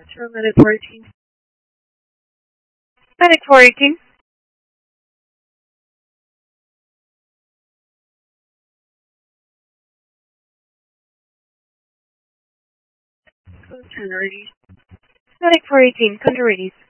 Metro Medic 418. Medic 418. Code 10 ready. Medic 418, Contra ready.